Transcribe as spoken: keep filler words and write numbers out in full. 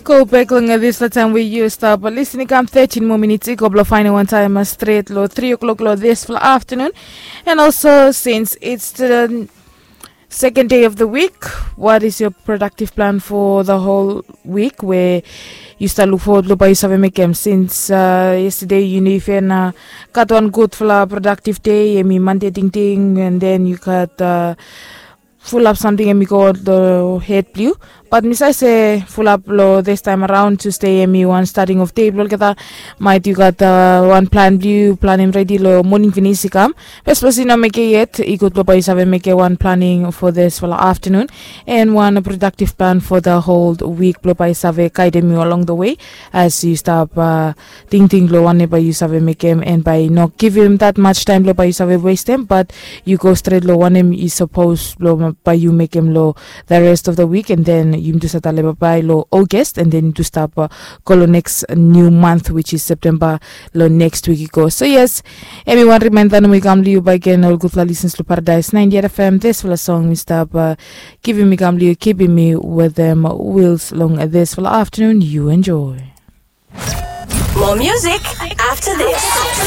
Go back long at this time we used up. But listening, I'm thirteen more minutes. Go blow final one time straight low three o'clock low this for afternoon. And also, since it's the second day of the week, what is your productive plan for the whole week? Where you start look forward to buy seven make since uh, yesterday you know if you got one good for a productive day, I mean Monday ding ding, and then you got uh, full up something and we got the head blue. But Miss I say full up low this time around to stay me one starting of day blow kita might you got uh, one plan blue planning ready low morning finish come especially no make it yet you could blow seven make one planning for this for the afternoon and one productive plan for the whole week blow by seven guide me along the way as you stop uh, ting ting low one by you seven make him and by not give him that much time blow by seven waste them but you go straight low one him is supposed blow by you make him low the rest of the week and then you to start by low August and then to start uh, go next new month which is September low next week go. So yes, everyone remember that we come to you by again all good listens to Paradise ninety F M. This for a song we stop uh, giving me come you keeping me with them wheels long at this for the afternoon. You enjoy. More music after this.